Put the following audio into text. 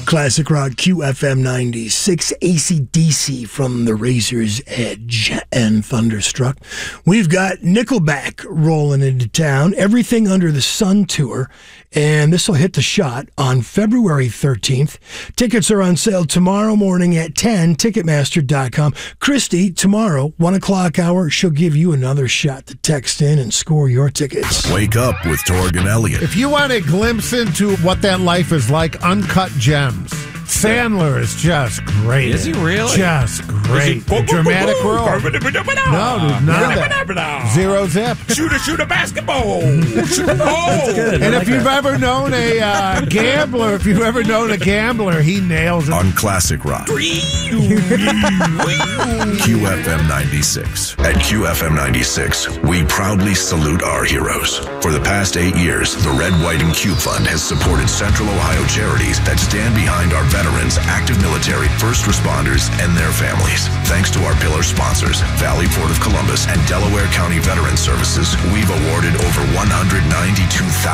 Classic Rock, QFM 96, AC/DC from the Razor's Edge and Thunderstruck. We've got Nickelback rolling into town, Everything Under the Sun tour, and this will hit the shot on February 13th. Tickets are on sale tomorrow morning at 10, Ticketmaster.com. Christy, tomorrow, 1 o'clock hour, she'll give you another shot to text in and score your tickets. Wake up with Torg and Elliott. If you want a glimpse into what that life is like, Uncut Gems. Sandler is just great. Is he really? Just great. Dramatic role. No, dude, none of that. Zero zip. Shoot a basketball. And if you've ever known a gambler, he nails it. On Classic Rock. QFM 96. At QFM 96, we proudly salute our heroes. For the past 8 years, the Red, White, and Cube Fund has supported Central Ohio charities that stand behind our veterans, active military, first responders, and their families. Thanks to our pillar sponsors, Valley Port of Columbus and Delaware County Veteran Services, we've awarded over $192,000